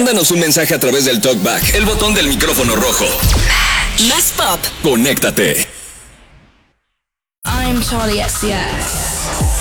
Mándanos un mensaje a través del TalkBack, el botón del micrófono rojo. Más pop. Conéctate. I'm Charlie XCX.